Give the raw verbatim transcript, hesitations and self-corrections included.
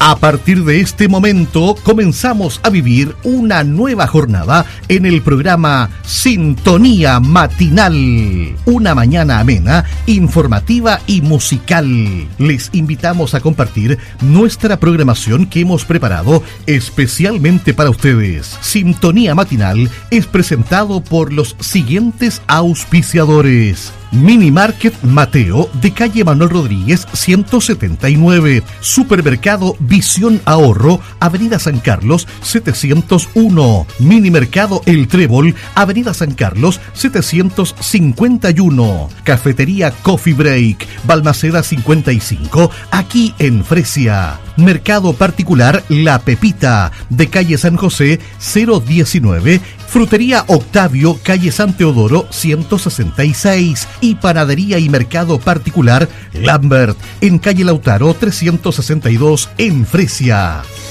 A partir de este momento comenzamos a vivir una nueva jornada en el programa Sintonía Matinal. Una mañana amena, informativa y musical. Les invitamos a compartir nuestra programación que hemos preparado especialmente para ustedes. Sintonía Matinal es presentado por los siguientes auspiciadores. Mini Market Mateo de calle Manuel Rodríguez ciento setenta y nueve. Supermercado Visión Ahorro, Avenida San Carlos setecientos uno. Mini Mercado El Trébol, Avenida San Carlos setecientos cincuenta y uno. Cafetería Coffee Break, Balmaceda cincuenta y cinco, aquí en Fresia. Mercado Particular La Pepita de calle San José cero diecinueve. Frutería Octavio, calle San Teodoro ciento sesenta y seis. Y Panadería y Mercado Particular Lambert en calle Lautaro trescientos sesenta y dos en Fresia.